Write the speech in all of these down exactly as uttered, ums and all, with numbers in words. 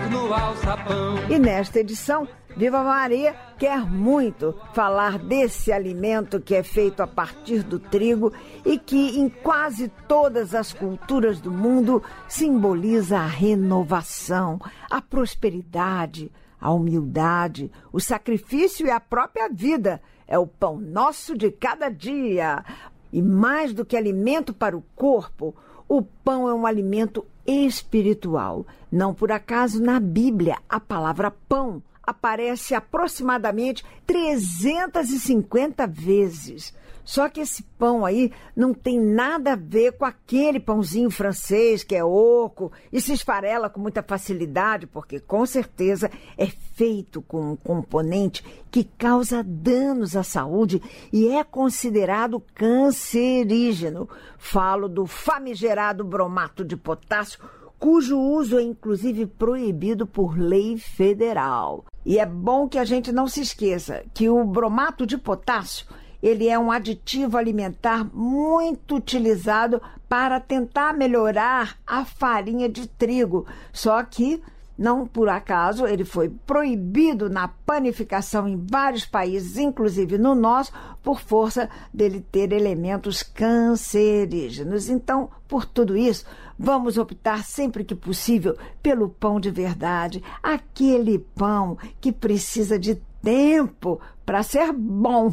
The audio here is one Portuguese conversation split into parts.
no alçapão. E nesta edição, Viva Maria quer muito falar desse alimento que é feito a partir do trigo e que em quase todas as culturas do mundo simboliza a renovação, a prosperidade, a humildade, o sacrifício e a própria vida. É o pão nosso de cada dia. E mais do que alimento para o corpo, o pão é um alimento espiritual. Não por acaso, na Bíblia, a palavra pão aparece aproximadamente trezentas e cinquenta vezes. Só que esse pão aí não tem nada a ver com aquele pãozinho francês que é oco e se esfarela com muita facilidade, porque com certeza é feito com um componente que causa danos à saúde e é considerado cancerígeno. Falo do famigerado bromato de potássio, cujo uso é inclusive proibido por lei federal. E é bom que a gente não se esqueça que o bromato de potássio, ele é um aditivo alimentar muito utilizado para tentar melhorar a farinha de trigo. Só que, não por acaso, ele foi proibido na panificação em vários países, inclusive no nosso, por força dele ter elementos cancerígenos. Então, por tudo isso, vamos optar sempre que possível pelo pão de verdade, aquele pão que precisa de tempo para ser bom.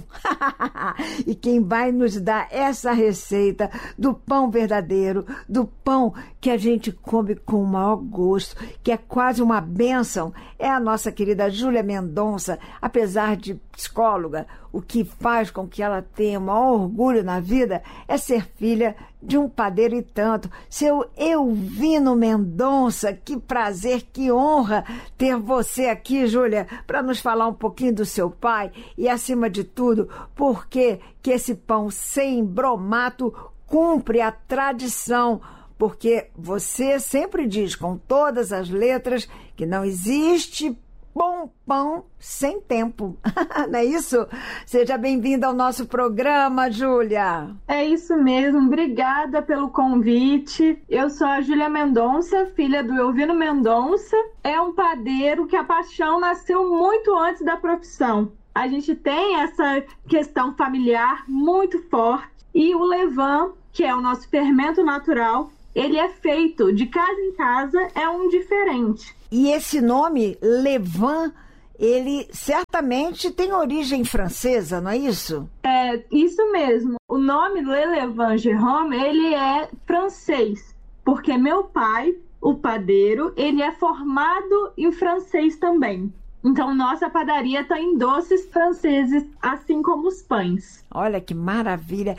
E quem vai nos dar essa receita do pão verdadeiro, do pão que a gente come com o maior gosto, que é quase uma bênção, é a nossa querida Júlia Mendonça. Apesar de psicóloga, o que faz com que ela tenha o maior orgulho na vida é ser filha de um padeiro e tanto. Seu Elvino Mendonça, que prazer, que honra ter você aqui, Júlia, para nos falar um pouquinho do seu pai e, acima de tudo, por que que esse pão sem bromato cumpre a tradição. Porque você sempre diz com todas as letras que não existe bom pão sem tempo. Não é isso? Seja bem-vinda ao nosso programa, Júlia. É isso mesmo. Obrigada pelo convite. Eu sou a Júlia Mendonça, filha do Elvino Mendonça. É um padeiro que a paixão nasceu muito antes da profissão. A gente tem essa questão familiar muito forte. E o levain, que é o nosso fermento natural, ele é feito de casa em casa, é um diferente. E esse nome, levain, ele certamente tem origem francesa, não é isso? É, isso mesmo. O nome Le Levain Jérôme, ele é francês, porque meu pai, o padeiro, ele é formado em francês também. Então, nossa padaria está em doces franceses, assim como os pães. Olha que maravilha!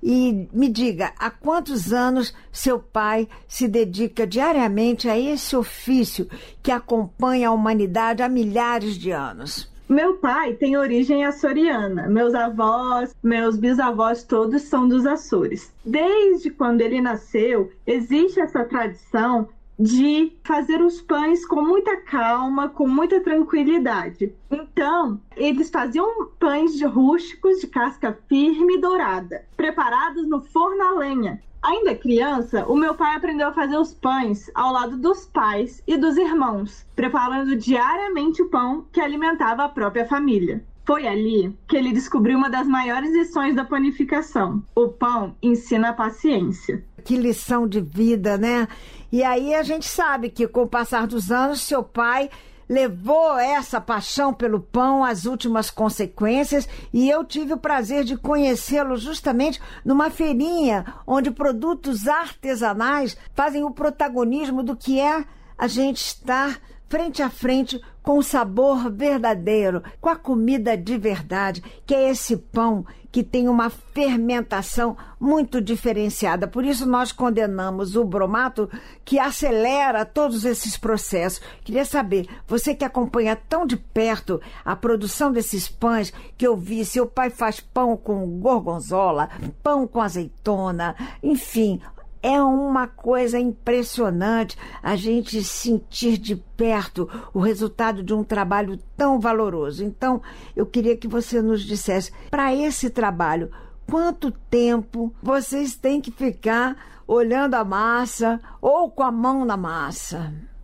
E me diga, há quantos anos seu pai se dedica diariamente a esse ofício que acompanha a humanidade há milhares de anos? Meu pai tem origem açoriana. Meus avós, meus bisavós, todos são dos Açores. Desde quando ele nasceu, existe essa tradição de fazer os pães com muita calma, com muita tranquilidade. Então, eles faziam pães de rústicos de casca firme e dourada, preparados no forno a lenha. Ainda criança, o meu pai aprendeu a fazer os pães ao lado dos pais e dos irmãos, preparando diariamente o pão que alimentava a própria família. Foi ali que ele descobriu uma das maiores lições da panificação. O pão ensina a paciência. Que lição de vida, né? E aí a gente sabe que com o passar dos anos, seu pai levou essa paixão pelo pão às últimas consequências e eu tive o prazer de conhecê-lo justamente numa feirinha onde produtos artesanais fazem o protagonismo do que é a gente estar frente a frente com o sabor verdadeiro, com a comida de verdade, que é esse pão que tem uma fermentação muito diferenciada. Por isso nós condenamos o bromato, que acelera todos esses processos. Queria saber, você que acompanha tão de perto a produção desses pães, que eu vi, seu pai faz pão com gorgonzola, pão com azeitona, enfim... É uma coisa impressionante a gente sentir de perto o resultado de um trabalho tão valoroso. Então, eu queria que você nos dissesse, para esse trabalho, quanto tempo vocês têm que ficar olhando a massa ou com a mão na massa?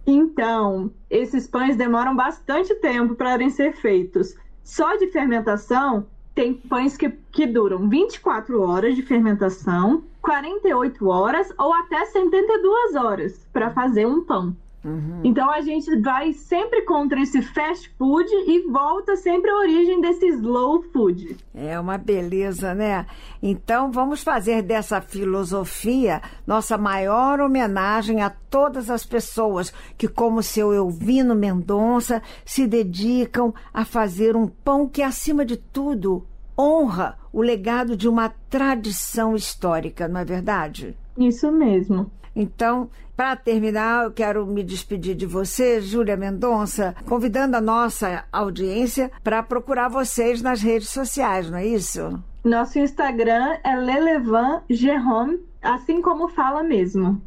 Então, esses pães demoram bastante tempo para ser feitos. Só de fermentação, tem pães que, que duram vinte e quatro horas de fermentação, quarenta e oito horas ou até setenta e duas horas para fazer um pão. Uhum. Então a gente vai sempre contra esse fast food e volta sempre à origem desse slow food. É uma beleza, né? Então vamos fazer dessa filosofia nossa maior homenagem a todas as pessoas que, como seu Elvino Mendonça, se dedicam a fazer um pão que, acima de tudo, honra o legado de uma tradição histórica, não é verdade? Isso mesmo. Então, para terminar, eu quero me despedir de você, Júlia Mendonça, convidando a nossa audiência para procurar vocês nas redes sociais, não é isso? Nosso Instagram é Lelevan Jerome, assim como fala mesmo.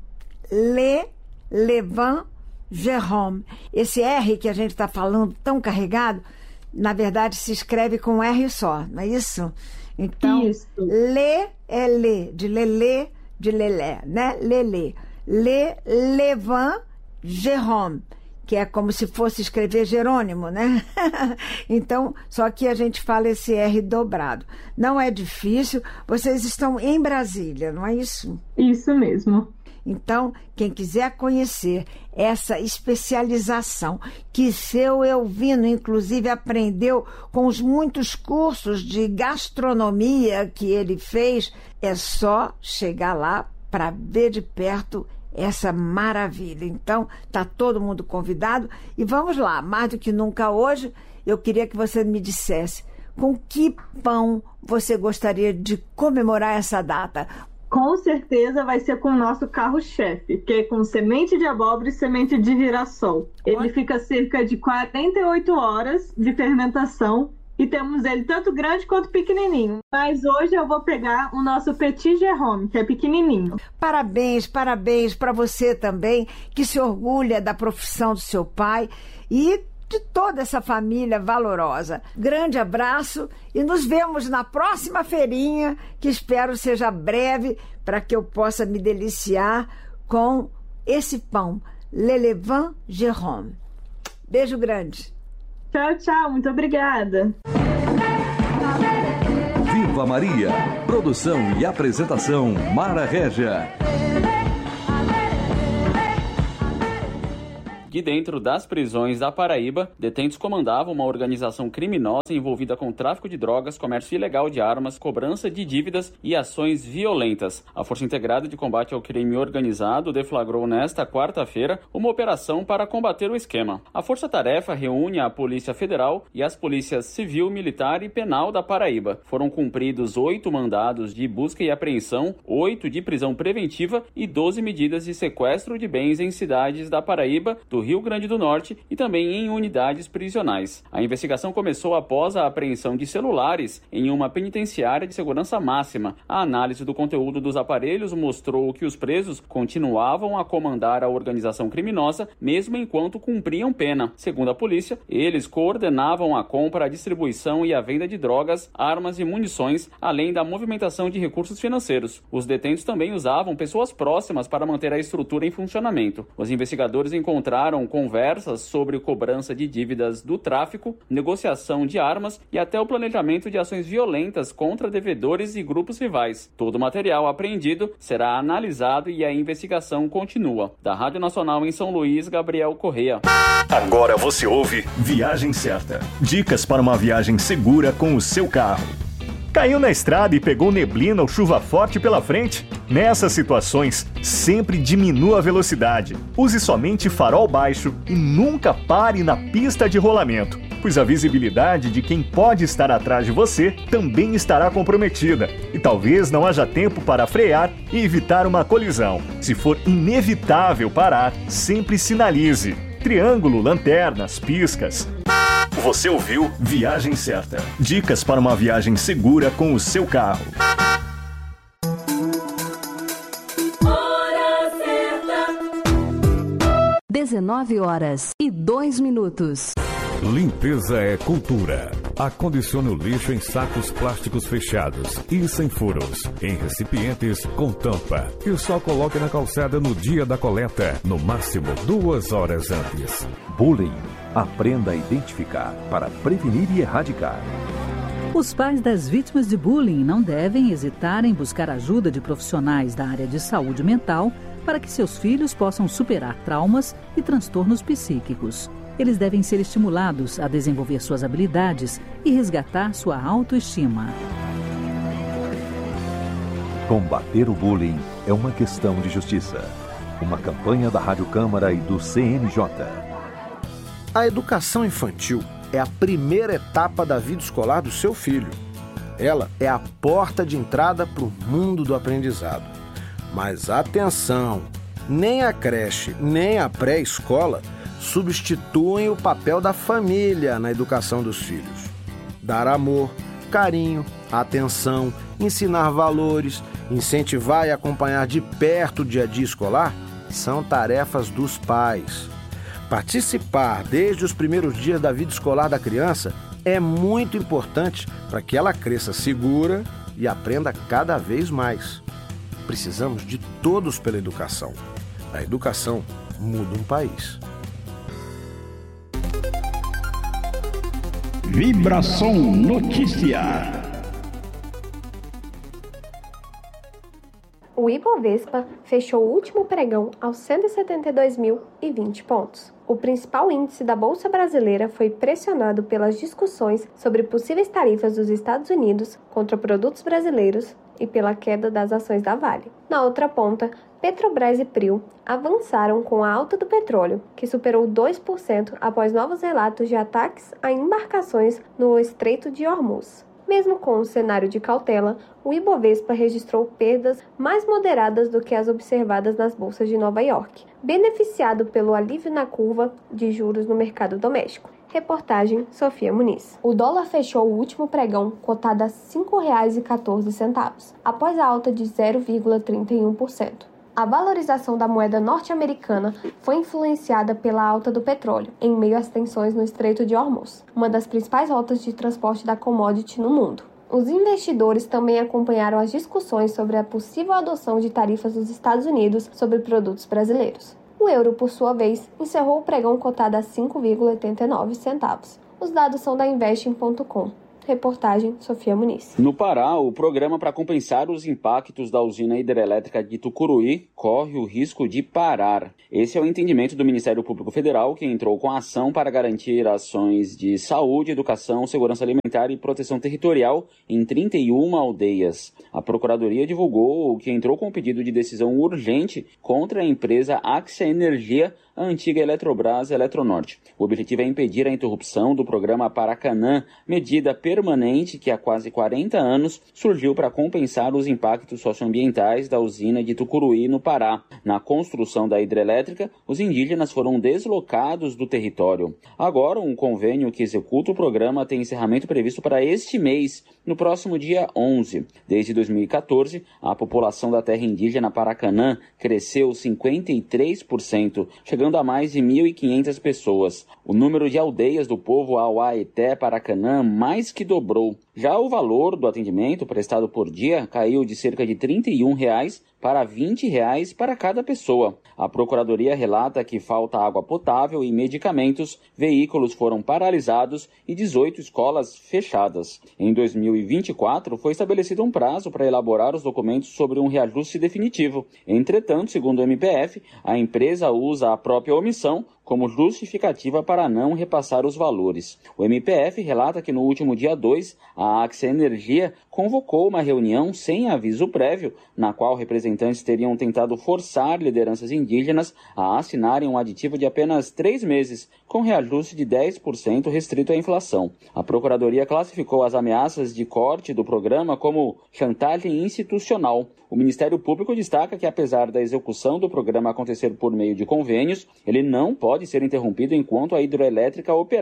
Lelevan Jerome. Esse R que a gente está falando tão carregado, na verdade se escreve com um R só, não é isso? Então, isso. Lê é Lê, de Lelê, de Lelé, né? Lelê. Lelevan Jerome, que é como se fosse escrever Jerônimo, né? Então, só que a gente fala esse R dobrado. Não é difícil, vocês estão em Brasília, não é isso? Isso mesmo. Então, quem quiser conhecer essa especialização que seu Elvino, inclusive, aprendeu com os muitos cursos de gastronomia que ele fez, é só chegar lá para ver de perto essa maravilha. Então, está todo mundo convidado. E vamos lá, mais do que nunca hoje, eu queria que você me dissesse com que pão você gostaria de comemorar essa data. Com certeza vai ser com o nosso carro-chefe, que é com semente de abóbora e semente de girassol. Ele fica cerca de quarenta e oito horas de fermentação e temos ele tanto grande quanto pequenininho. Mas hoje eu vou pegar o nosso Petit Jerome, que é pequenininho. Parabéns, parabéns para você também, que se orgulha da profissão do seu pai e de toda essa família valorosa. Grande abraço e nos vemos na próxima feirinha, que espero seja breve, para que eu possa me deliciar com esse pão, Lelevan Jerome. Beijo grande. Tchau, tchau. Muito obrigada. Viva Maria. Produção e apresentação, Mara Régia. De dentro das prisões da Paraíba, detentos comandavam uma organização criminosa envolvida com tráfico de drogas, comércio ilegal de armas, cobrança de dívidas e ações violentas. A Força Integrada de Combate ao Crime Organizado deflagrou nesta quarta-feira uma operação para combater o esquema. A Força-Tarefa reúne a Polícia Federal e as polícias Civil, Militar e Penal da Paraíba. Foram cumpridos oito mandados de busca e apreensão, oito de prisão preventiva e doze medidas de sequestro de bens em cidades da Paraíba, do Rio Grande do Norte e também em unidades prisionais. A investigação começou após a apreensão de celulares em uma penitenciária de segurança máxima. A análise do conteúdo dos aparelhos mostrou que os presos continuavam a comandar a organização criminosa mesmo enquanto cumpriam pena. Segundo a polícia, eles coordenavam a compra, a distribuição e a venda de drogas, armas e munições, além da movimentação de recursos financeiros. Os detentos também usavam pessoas próximas para manter a estrutura em funcionamento. Os investigadores encontraram conversas sobre cobrança de dívidas do tráfico, negociação de armas e até o planejamento de ações violentas contra devedores e grupos rivais. Todo o material apreendido será analisado e a investigação continua. Da Rádio Nacional em São Luís, Gabriel Correia. Agora você ouve Viagem Certa. Dicas para uma viagem segura com o seu carro. Caiu na estrada e pegou neblina ou chuva forte pela frente? Nessas situações, sempre diminua a velocidade. Use somente farol baixo e nunca pare na pista de rolamento, pois a visibilidade de quem pode estar atrás de você também estará comprometida e talvez não haja tempo para frear e evitar uma colisão. Se for inevitável parar, sempre sinalize. Triângulo, lanternas, piscas. Você ouviu Viagem Certa. Dicas para uma viagem segura com o seu carro. Hora certa. dezenove horas e dois minutos. Limpeza é cultura. Acondicione o lixo em sacos plásticos fechados e sem furos, em recipientes com tampa. E só coloque na calçada no dia da coleta, no máximo duas horas antes. Bullying. Aprenda a identificar para prevenir e erradicar. Os pais das vítimas de bullying não devem hesitar em buscar ajuda de profissionais da área de saúde mental para que seus filhos possam superar traumas e transtornos psíquicos. Eles devem ser estimulados a desenvolver suas habilidades e resgatar sua autoestima. Combater o bullying é uma questão de justiça. Uma campanha da Rádio Câmara e do C N J. A educação infantil é a primeira etapa da vida escolar do seu filho. Ela é a porta de entrada para o mundo do aprendizado. Mas atenção, nem a creche, nem a pré-escola substituem o papel da família na educação dos filhos. Dar amor, carinho, atenção, ensinar valores, incentivar e acompanhar de perto o dia a dia escolar são tarefas dos pais. Participar desde os primeiros dias da vida escolar da criança é muito importante para que ela cresça segura e aprenda cada vez mais. Precisamos de todos pela educação. A educação muda um país. Vibração Notícia. O Ibovespa fechou o último pregão aos cento e setenta e dois mil e vinte pontos. O principal índice da Bolsa Brasileira foi pressionado pelas discussões sobre possíveis tarifas dos Estados Unidos contra produtos brasileiros e pela queda das ações da Vale. Na outra ponta, Petrobras e Prio avançaram com a alta do petróleo, que superou dois por cento após novos relatos de ataques a embarcações no Estreito de Hormuz. Mesmo com o cenário de cautela, o Ibovespa registrou perdas mais moderadas do que as observadas nas bolsas de Nova York, beneficiado pelo alívio na curva de juros no mercado doméstico. Reportagem Sofia Muniz. O dólar fechou o último pregão cotado a cinco reais e quatorze centavos, após a alta de zero vírgula trinta e um por cento. A valorização da moeda norte-americana foi influenciada pela alta do petróleo, em meio às tensões no Estreito de Hormuz, uma das principais rotas de transporte da commodity no mundo. Os investidores também acompanharam as discussões sobre a possível adoção de tarifas dos Estados Unidos sobre produtos brasileiros. O euro, por sua vez, encerrou o pregão cotado a cinco vírgula oitenta e nove centavos. Os dados são da investing ponto com. Reportagem Sofia Muniz. No Pará, o programa para compensar os impactos da usina hidrelétrica de Tucuruí corre o risco de parar. Esse é o entendimento do Ministério Público Federal, que entrou com a ação para garantir ações de saúde, educação, segurança alimentar e proteção territorial em trinta e uma aldeias. A Procuradoria divulgou que entrou com um pedido de decisão urgente contra a empresa Axia Energia, a antiga Eletrobras Eletronorte. O objetivo é impedir a interrupção do programa Paracanã, medida permanente que há quase quarenta anos surgiu para compensar os impactos socioambientais da usina de Tucuruí, no Pará. Na construção da hidrelétrica, os indígenas foram deslocados do território. Agora, um convênio que executa o programa tem encerramento previsto para este mês, no próximo dia onze. Desde dois mil e quatorze, a população da terra indígena Paracanã cresceu cinquenta e três por cento, chegando a mais de mil e quinhentas pessoas. O número de aldeias do povo Auaeté Paracanã mais que dobrou. Já o valor do atendimento prestado por dia caiu de cerca de trinta e um reais para vinte reais para cada pessoa. A Procuradoria relata que falta água potável e medicamentos, veículos foram paralisados e dezoito escolas fechadas. Em dois mil e vinte e quatro, foi estabelecido um prazo para elaborar os documentos sobre um reajuste definitivo. Entretanto, segundo o M P F, a empresa usa a própria omissão como justificativa para não repassar os valores. O M P F relata que no último dia dois, a Axia Energia convocou uma reunião sem aviso prévio, na qual representantes teriam tentado forçar lideranças indígenas a assinarem um aditivo de apenas três meses, com reajuste de dez por cento restrito à inflação. A Procuradoria classificou as ameaças de corte do programa como chantagem institucional. O Ministério Público destaca que, apesar da execução do programa acontecer por meio de convênios, ele não pode ser interrompido enquanto a hidroelétrica operar.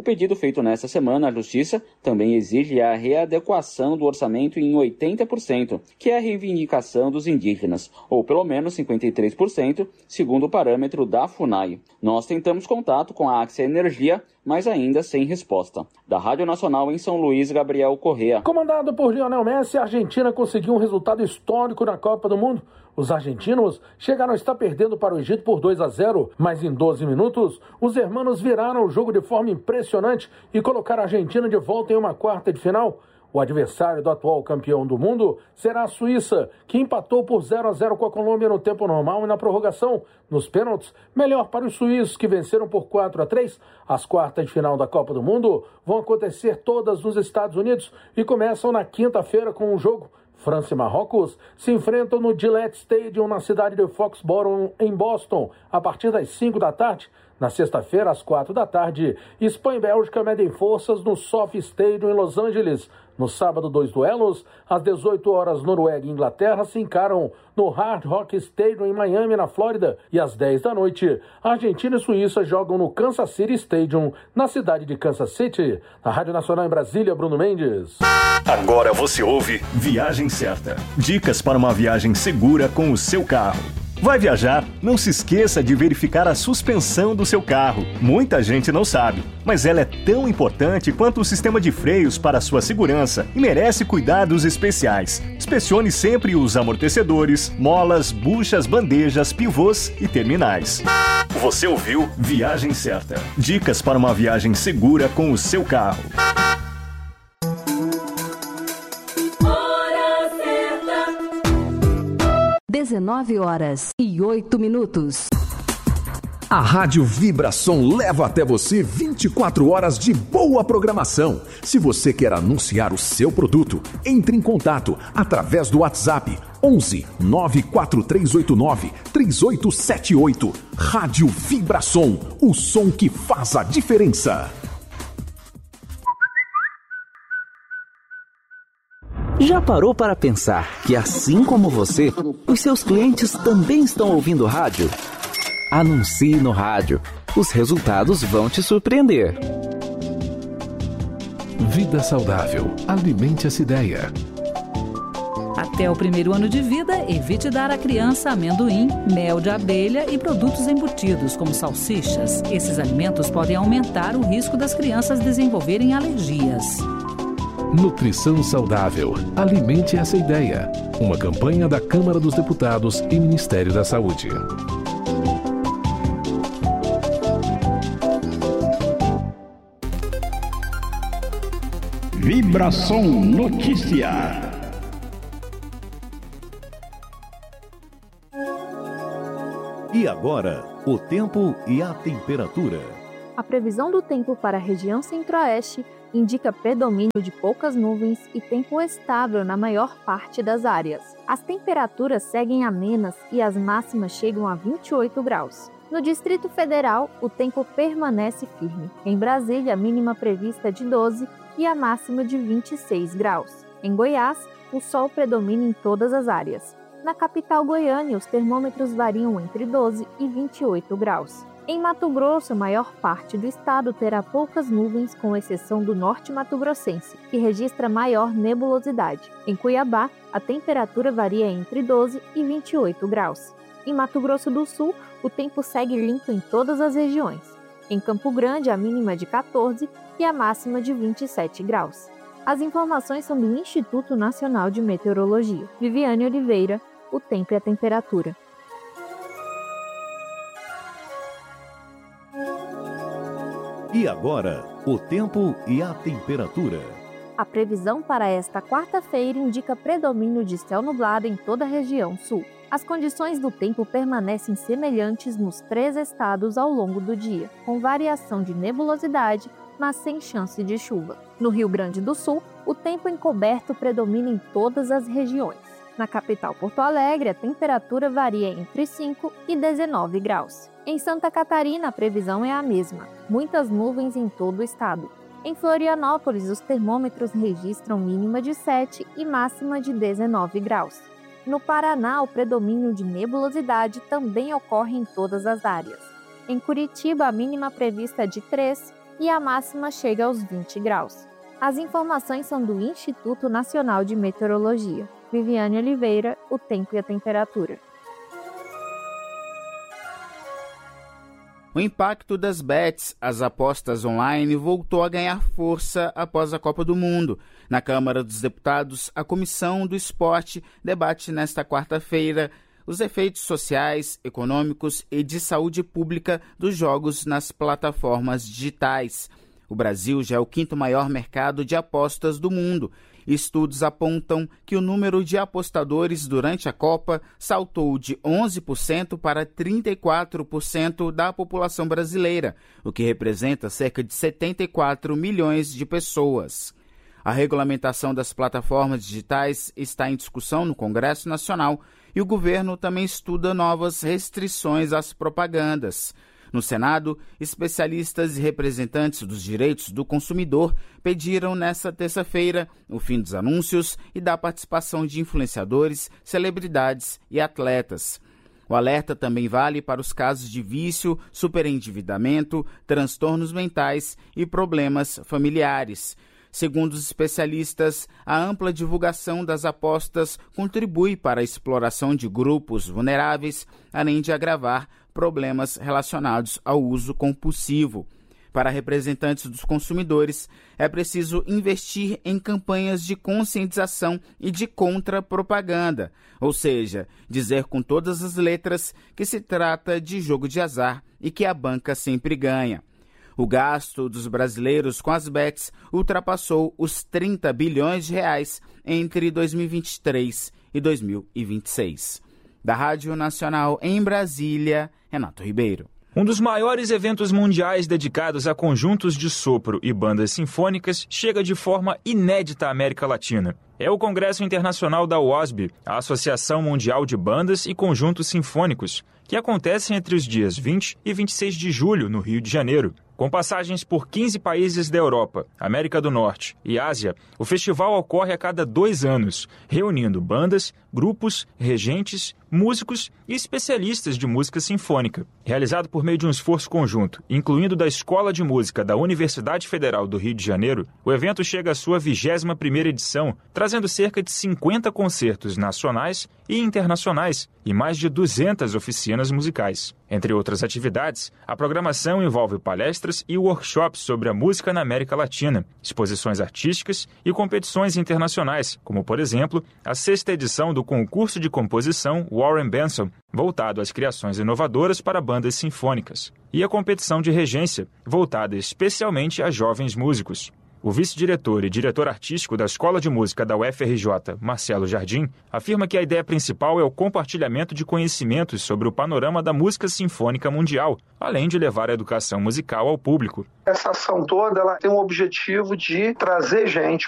O pedido feito nesta semana à Justiça também exige a readequação do orçamento em oitenta por cento, que é a reivindicação dos indígenas, ou pelo menos cinquenta e três por cento, segundo o parâmetro da FUNAI. Nós tentamos contato com a Axia Energia, mas ainda sem resposta. Da Rádio Nacional em São Luís, Gabriel Correa. Comandado por Lionel Messi, a Argentina conseguiu um resultado histórico na Copa do Mundo. Os argentinos chegaram a estar perdendo para o Egito por dois a zero, mas em doze minutos, os hermanos viraram o jogo de forma impressionante e colocaram a Argentina de volta em uma quarta de final. O adversário do atual campeão do mundo será a Suíça, que empatou por zero a zero com a Colômbia no tempo normal e na prorrogação. Nos pênaltis, melhor para os suíços, que venceram por quatro a três. As quartas de final da Copa do Mundo vão acontecer todas nos Estados Unidos e começam na quinta-feira com um jogo. França e Marrocos se enfrentam no Gillette Stadium, na cidade de Foxborough, em Boston, a partir das cinco da tarde. Na sexta-feira, às quatro da tarde, Espanha e Bélgica medem forças no Sophie Stadium, em Los Angeles. No sábado, dois duelos. Às dezoito horas, Noruega e Inglaterra se encaram no Hard Rock Stadium, em Miami, na Flórida. E às dez da noite, Argentina e Suíça jogam no Kansas City Stadium, na cidade de Kansas City. Na Rádio Nacional em Brasília, Bruno Mendes. Agora você ouve Viagem Certa. Dicas para uma viagem segura com o seu carro. Vai viajar? Não se esqueça de verificar a suspensão do seu carro. Muita gente não sabe, mas ela é tão importante quanto o sistema de freios para a sua segurança e merece cuidados especiais. Inspecione sempre os amortecedores, molas, buchas, bandejas, pivôs e terminais. Você ouviu Viagem Certa. Dicas para uma viagem segura com o seu carro. dezenove horas e oito minutos. A Rádio Vibração leva até você vinte e quatro horas de boa programação. Se você quer anunciar o seu produto, entre em contato através do WhatsApp onze nove quatro três oito nove três oito sete oito. Rádio Vibração, o som que faz a diferença. Já parou para pensar que, assim como você, os seus clientes também estão ouvindo rádio? Anuncie no rádio. Os resultados vão te surpreender. Vida saudável. Alimente essa ideia. Até o primeiro ano de vida, evite dar à criança amendoim, mel de abelha e produtos embutidos, como salsichas. Esses alimentos podem aumentar o risco das crianças desenvolverem alergias. Nutrição saudável. Alimente essa ideia. Uma campanha da Câmara dos Deputados e Ministério da Saúde. Vibração Notícia. E agora, o tempo e a temperatura. A previsão do tempo para a região centro-oeste indica predomínio de poucas nuvens e tempo estável na maior parte das áreas. As temperaturas seguem amenas e as máximas chegam a vinte e oito graus. No Distrito Federal, o tempo permanece firme. Em Brasília, a mínima prevista é de doze e a máxima de vinte e seis graus. Em Goiás, o sol predomina em todas as áreas. Na capital Goiânia, os termômetros variam entre doze e vinte e oito graus. Em Mato Grosso, a maior parte do estado terá poucas nuvens, com exceção do norte mato-grossense, que registra maior nebulosidade. Em Cuiabá, a temperatura varia entre doze e vinte e oito graus. Em Mato Grosso do Sul, o tempo segue limpo em todas as regiões. Em Campo Grande, a mínima é de quatorze e a máxima de vinte e sete graus. As informações são do Instituto Nacional de Meteorologia. Viviane Oliveira, o tempo e a temperatura. E agora, o tempo e a temperatura. A previsão para esta quarta-feira indica predomínio de céu nublado em toda a região sul. As condições do tempo permanecem semelhantes nos três estados ao longo do dia, com variação de nebulosidade, mas sem chance de chuva. No Rio Grande do Sul, o tempo encoberto predomina em todas as regiões. Na capital Porto Alegre, a temperatura varia entre cinco e dezenove graus. Em Santa Catarina, a previsão é a mesma, muitas nuvens em todo o estado. Em Florianópolis, os termômetros registram mínima de sete e máxima de dezenove graus. No Paraná, o predomínio de nebulosidade também ocorre em todas as áreas. Em Curitiba, a mínima prevista é de três e a máxima chega aos vinte graus. As informações são do Instituto Nacional de Meteorologia. Viviane Oliveira, o tempo e a temperatura. O impacto das bets, as apostas online, voltou a ganhar força após a Copa do Mundo. Na Câmara dos Deputados, a Comissão do Esporte debate nesta quarta-feira os efeitos sociais, econômicos e de saúde pública dos jogos nas plataformas digitais. O Brasil já é o quinto maior mercado de apostas do mundo. Estudos apontam que o número de apostadores durante a Copa saltou de onze por cento para trinta e quatro por cento da população brasileira, o que representa cerca de setenta e quatro milhões de pessoas. A regulamentação das plataformas digitais está em discussão no Congresso Nacional e o governo também estuda novas restrições às propagandas. No Senado, especialistas e representantes dos direitos do consumidor pediram nesta terça-feira o fim dos anúncios e da participação de influenciadores, celebridades e atletas. O alerta também vale para os casos de vício, superendividamento, transtornos mentais e problemas familiares. Segundo os especialistas, a ampla divulgação das apostas contribui para a exploração de grupos vulneráveis, além de agravar problemas relacionados ao uso compulsivo. Para representantes dos consumidores, é preciso investir em campanhas de conscientização e de contra-propaganda, ou seja, dizer com todas as letras que se trata de jogo de azar e que a banca sempre ganha. O gasto dos brasileiros com as bets ultrapassou os trinta bilhões de reais entre dois mil e vinte e três e dois mil e vinte e seis. Da Rádio Nacional em Brasília, Renato Ribeiro. Um dos maiores eventos mundiais dedicados a conjuntos de sopro e bandas sinfônicas chega de forma inédita à América Latina. É o Congresso Internacional da U O S B, a Associação Mundial de Bandas e Conjuntos Sinfônicos, que acontece entre os dias vinte e vinte e seis de julho, no Rio de Janeiro. Com passagens por quinze países da Europa, América do Norte e Ásia, o festival ocorre a cada dois anos, reunindo bandas, grupos, regentes, músicos e especialistas de música sinfônica. Realizado por meio de um esforço conjunto, incluindo da Escola de Música da Universidade Federal do Rio de Janeiro, o evento chega à sua vigésima primeira edição, trazendo cerca de cinquenta concertos nacionais e internacionais e mais de duzentas oficinas musicais. Entre outras atividades, a programação envolve palestras e workshops sobre a música na América Latina, exposições artísticas e competições internacionais, como, por exemplo, a sexta edição do concurso de composição Warren Benson, voltado às criações inovadoras para bandas sinfônicas, e a competição de regência, voltada especialmente a jovens músicos. O vice-diretor e diretor artístico da Escola de Música da U F R J, Marcelo Jardim, afirma que a ideia principal é o compartilhamento de conhecimentos sobre o panorama da música sinfônica mundial, além de levar a educação musical ao público. Essa ação toda ela tem o objetivo de trazer gente